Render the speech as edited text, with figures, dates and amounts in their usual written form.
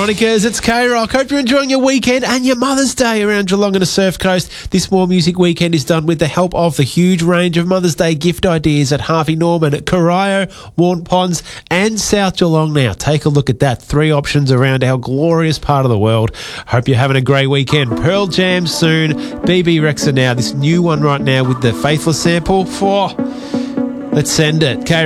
Veronicas, it's K-Rock. Hope you're enjoying your weekend and your Mother's Day around Geelong and the Surf Coast. This More Music weekend is done with the help of the huge range of Mother's Day gift ideas at Harvey Norman, at Corio, Warren Ponds and South Geelong. Now, take a look at that. 3 options around our glorious part of the world. Hope you're having a great weekend. Pearl Jam soon. BB Rexa now. This new one right now with the Faithless sample. Let's send it. K-Rock.